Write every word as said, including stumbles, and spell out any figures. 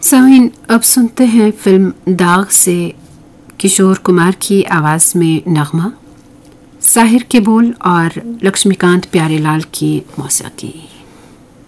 सामीन, अब सुनते हैं फिल्म दाग से किशोर कुमार की आवाज़ में नगमा, साहिर के बोल और लक्ष्मीकांत प्यारेलाल की मौसीकी।